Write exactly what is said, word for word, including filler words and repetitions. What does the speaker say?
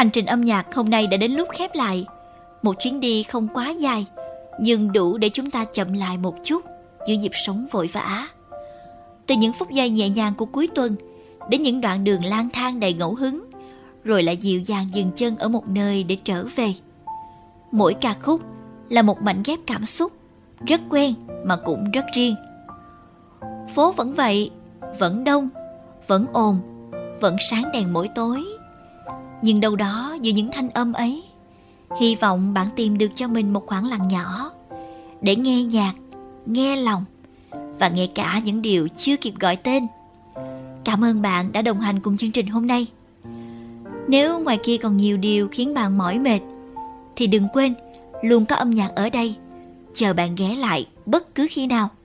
Hành trình âm nhạc hôm nay đã đến lúc khép lại. Một chuyến đi không quá dài, nhưng đủ để chúng ta chậm lại một chút giữa nhịp sống vội vã. Từ những phút giây nhẹ nhàng của cuối tuần đến những đoạn đường lang thang đầy ngẫu hứng, rồi lại dịu dàng dừng chân ở một nơi để trở về. Mỗi ca khúc là một mảnh ghép cảm xúc, rất quen mà cũng rất riêng. Phố vẫn vậy, vẫn đông, vẫn ồn, vẫn sáng đèn mỗi tối. Nhưng đâu đó giữa những thanh âm ấy, hy vọng bạn tìm được cho mình một khoảng lặng nhỏ để nghe nhạc, nghe lòng và nghe cả những điều chưa kịp gọi tên. Cảm ơn bạn đã đồng hành cùng chương trình hôm nay. Nếu ngoài kia còn nhiều điều khiến bạn mỏi mệt, thì đừng quên luôn có âm nhạc ở đây, chờ bạn ghé lại bất cứ khi nào.